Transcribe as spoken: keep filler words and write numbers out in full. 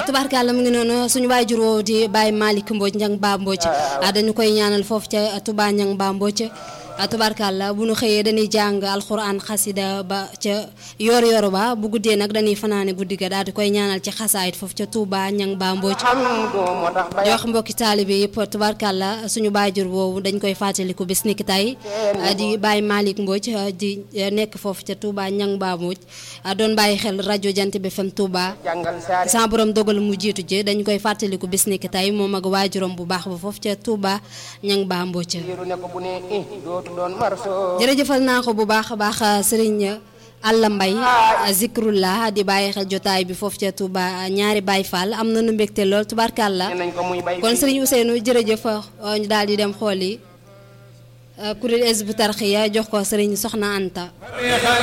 tubaarkàlla mu ngi noonu suñu waajur woowu di Baye Malick Mbodj Ñang Ba Mbodj dañu koy ñaanal foofu ca Touba Ñang Ba Mbodj tubaarkàlla bu nu xëyee dañuy jàng alxuraan xasida ba ca yor yor ba bu guddee nag dañuy fanaane guddi ga daal di koy ñaanal ci xasaayit foofu ca Touba Ñang Ba Mbodj di wax mbokki taalibe yëpp tubaarkàlla suñu waajur woowu dañ koy fàttaliku bis niki tey di Baye Malick Mbodj di nekk foofu ca Touba Ñang Ba Mbodj doon bàyyi xel rajo Jant bi F M Touba sa borom dogal mu jiitu ji dañ koy fàttaliku bis niki tey moom ak waajuram bu baax ba foofu ca Touba Ñang Ba Mbodj jërëjëfal naa ko bu baax a baax Serigne Alla Mbay zikrullah di bàyyi xel jotaay bi foofu ca Touba ñaari Baye Fall am na nu mbégte lool tubaarkàlla kon Serigne Ousseynou jërëjëf ñu daal di dem xool yi kuréel Hizbut Tarqiyyah jox ko Serigne Soxna Anta